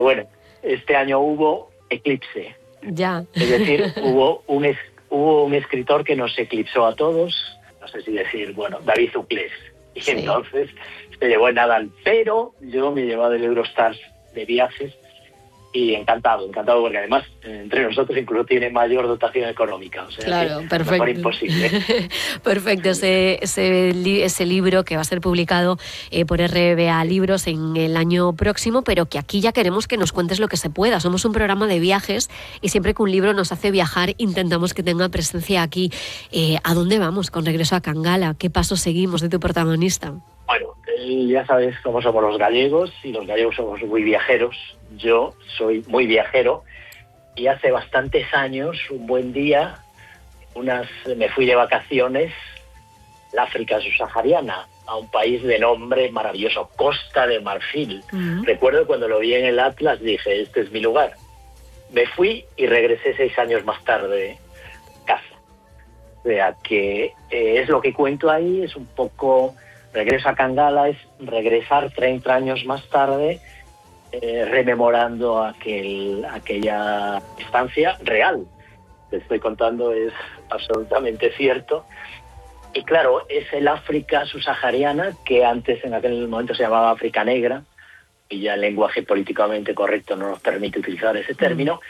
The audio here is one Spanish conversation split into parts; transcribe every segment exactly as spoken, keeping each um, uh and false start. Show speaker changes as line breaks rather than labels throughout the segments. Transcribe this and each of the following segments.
Bueno, este año hubo eclipse.
Ya.
Es decir, hubo un, es, hubo un escritor que nos eclipsó a todos, no sé si decir, bueno, David Uclés. Y
Sí.
entonces se llevó el Nadal. Pero yo me he llevado el Eurostars de viajes y encantado, encantado, porque además entre nosotros incluso tiene mayor dotación económica. O sea,
Claro,
que
perfecto.
mejor imposible.
Perfecto, ese, ese, li, ese libro que va a ser publicado eh, por R B A Libros en el año próximo, pero que aquí ya queremos que nos cuentes lo que se pueda. Somos un programa de viajes y siempre que un libro nos hace viajar intentamos que tenga presencia aquí. Eh, ¿A dónde vamos con Regreso a Kangala? ¿Qué pasos seguimos de tu protagonista?
Bueno, ya sabes cómo somos los gallegos, y los gallegos somos muy viajeros. Yo soy muy viajero y hace bastantes años, un buen día, unas me fui de vacaciones al África subsahariana, a un país de nombre maravilloso, Costa de Marfil. Uh-huh. Recuerdo cuando lo vi en el Atlas, dije, este es mi lugar. Me fui y regresé seis años más tarde a casa. O sea, que eh, es lo que cuento ahí, es un poco... Regreso a Kangala es regresar treinta años más tarde, eh, rememorando aquel, aquella estancia real. Te estoy contando es absolutamente cierto. Y claro, es el África subsahariana, que antes en aquel momento se llamaba África Negra, y ya el lenguaje políticamente correcto no nos permite utilizar ese término,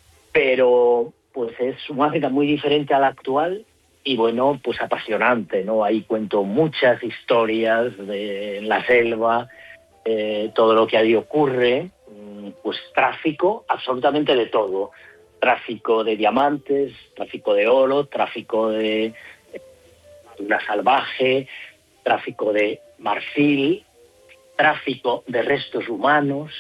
pero pues es un África muy diferente a la actual. Y bueno, pues apasionante, ¿no? Ahí cuento muchas historias de la selva, eh, todo lo que ahí ocurre, pues tráfico, absolutamente de todo. Tráfico de diamantes, tráfico de oro, tráfico de fauna salvaje, tráfico de marfil, tráfico de restos humanos,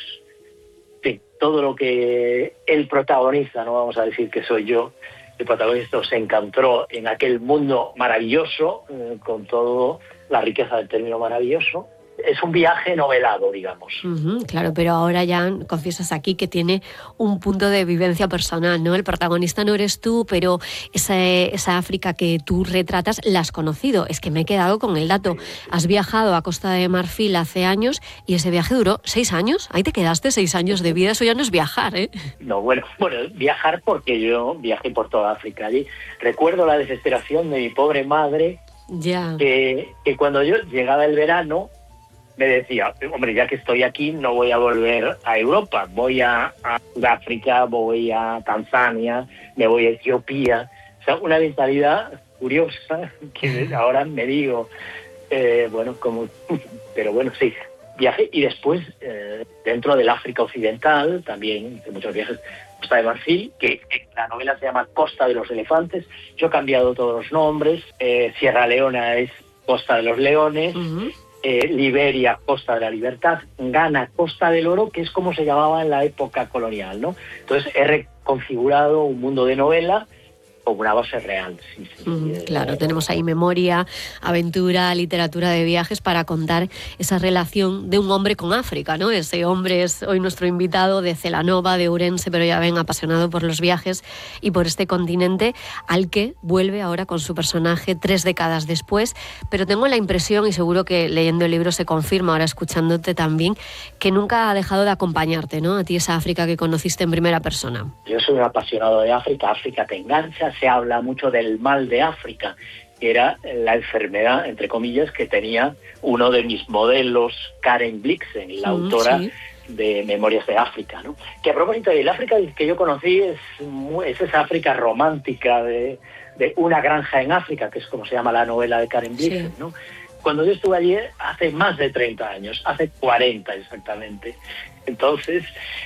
de todo lo que el protagonista, no vamos a decir que soy yo, el protagonista se encontró en aquel mundo maravilloso, eh, con toda la riqueza del término maravilloso. Es un viaje novelado, digamos.
Uh-huh, claro, pero ahora ya confiesas aquí que tiene un punto de vivencia personal, ¿no? El protagonista no eres tú, pero esa, esa África que tú retratas la has conocido. Es que me he quedado con el dato. Has viajado a Costa de Marfil hace años y ese viaje duró seis años. Ahí te quedaste seis años de vida. Eso ya no es viajar, ¿eh?
No, bueno, bueno, viajar porque yo viajé por toda África. Allí recuerdo la desesperación de mi pobre madre,
ya.
que, que cuando yo llegaba el verano me decía, hombre, ya que estoy aquí no voy a volver a Europa, voy a, a Sudáfrica, voy a Tanzania, me voy a Etiopía. O sea, una mentalidad curiosa que ahora me digo, eh, bueno, como, pero bueno, sí, viaje. Y después, eh, dentro del África Occidental, también de muchos viajes, Costa de Marfil, que en la novela se llama Costa de los Elefantes. Yo he cambiado todos los nombres. Eh, Sierra Leona es Costa de los Leones. Uh-huh. Eh, Liberia, Costa de la Libertad, Ghana, Costa del Oro, que es como se llamaba en la época colonial, ¿no? Entonces he reconfigurado un mundo de novela con una base real. Sí, sí,
mm,
eh,
claro, tenemos ahí memoria, aventura, literatura de viajes para contar esa relación de un hombre con África, ¿no? Ese hombre es hoy nuestro invitado de Celanova, de Ourense, pero ya ven, apasionado por los viajes y por este continente al que vuelve ahora con su personaje tres décadas después. Pero tengo la impresión, y seguro que leyendo el libro se confirma, ahora escuchándote también, que nunca ha dejado de acompañarte, ¿no? A ti esa África que conociste en primera persona.
Yo soy un apasionado de África, África te engancha. Se habla mucho del mal de África, que era la enfermedad, entre comillas, que tenía uno de mis modelos, Karen Blixen, la mm, autora sí. de Memorias de África, ¿no? Que a propósito, el África que yo conocí es, es esa África romántica de, de Una granja en África, que es como se llama la novela de Karen Blixen, sí. ¿no? Cuando yo estuve allí hace más de treinta años, hace cuarenta exactamente. Entonces...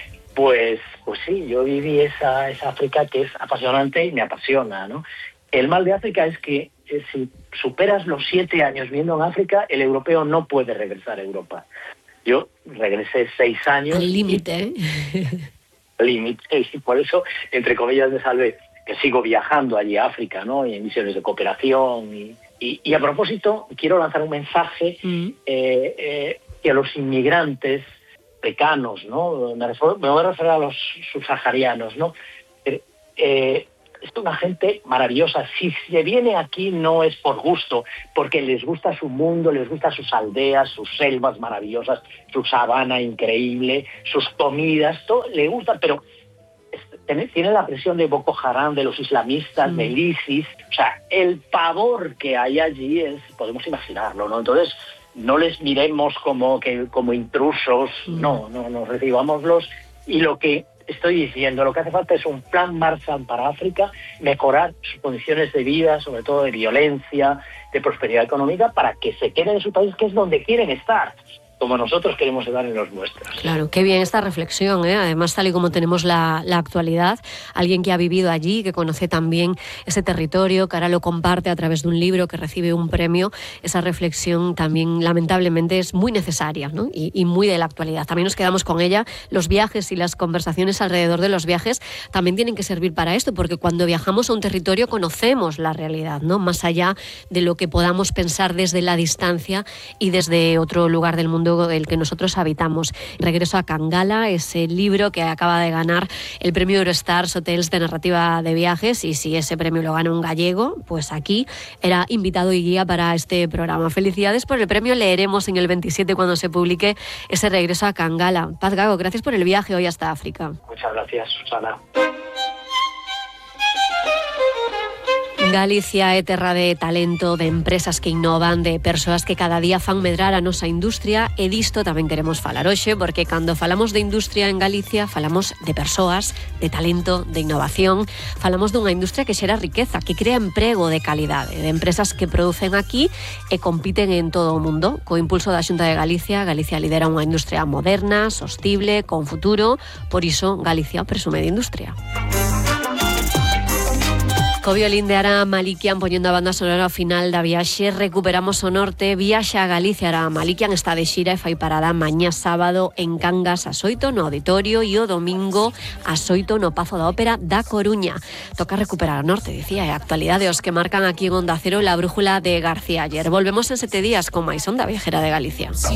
Pues, pues sí, yo viví esa, esa África que es apasionante y me apasiona, ¿no? El mal de África es que eh, si superas los siete años viviendo en África, el europeo no puede regresar a Europa. Yo regresé seis años.
Al límite, ¿eh?
Al límite, y por eso, entre comillas, me salvé, que sigo viajando allí a África, ¿no? Y en misiones de cooperación. Y, y, y a propósito, quiero lanzar un mensaje mm. eh, eh, que a los inmigrantes africanos, ¿no? Me, refiero, me voy a referir a los subsaharianos, ¿no? Eh, es una gente maravillosa. Si se viene aquí no es por gusto, porque les gusta su mundo, les gusta sus aldeas, sus selvas maravillosas, su sabana increíble, sus comidas, todo le gusta, pero tiene la presión de Boko Haram, de los islamistas, mm. del ISIS. O sea, el pavor que hay allí es, podemos imaginarlo, ¿no? Entonces, no les miremos como que como intrusos, mm. no, no, no, recibámoslos. Y lo que estoy diciendo, lo que hace falta es un plan Marshall para África, mejorar sus condiciones de vida, sobre todo de violencia, de prosperidad económica, para que se queden en su país, que es donde quieren estar, como nosotros queremos estar en los nuestros.
Claro, qué bien esta reflexión, ¿eh? Además, tal y como tenemos la, la actualidad, alguien que ha vivido allí, que conoce también ese territorio, que ahora lo comparte a través de un libro, que recibe un premio, esa reflexión también, lamentablemente, es muy necesaria, ¿no? y, y muy de la actualidad. También nos quedamos con ella. Los viajes y las conversaciones alrededor de los viajes también tienen que servir para esto, porque cuando viajamos a un territorio conocemos la realidad, ¿no? Más allá de lo que podamos pensar desde la distancia y desde otro lugar del mundo el que nosotros habitamos. Regreso a Kangala, ese libro que acaba de ganar el premio Eurostars Hotels de narrativa de viajes, y si ese premio lo gana un gallego, pues aquí era invitado y guía para este programa. Felicidades por el premio, leeremos en el veintisiete cuando se publique ese Regreso a Kangala. Paz Gago, gracias por el viaje hoy hasta África.
Muchas gracias, Susana.
Galicia é terra de talento, de empresas que innovan, de persoas que cada día fan medrar a nosa industria, e disto tamén queremos falar hoxe, porque cando falamos de industria en Galicia falamos de persoas, de talento, de innovación, falamos dunha industria que xera riqueza, que crea emprego de calidade, de empresas que producen aquí e compiten en todo o mundo. Co impulso da Xunta de Galicia, Galicia lidera unha industria moderna, sostible, con futuro, por iso Galicia presume de industria. Co violín de Ara Malikian poñendo a banda sonora ao final da viaxe, recuperamos o norte, viaxa a Galicia. Ara Malikian está de xira e fai parada mañá sábado en Cangas ás oito no Auditorio e o domingo ás oito no Pazo da Ópera da Coruña. Toca recuperar o norte, dicía, e a actualidade os que marcan aquí en Onda Cero la brújula de García Ayer. Volvemos en sete días con máis Onda Viajera de Galicia.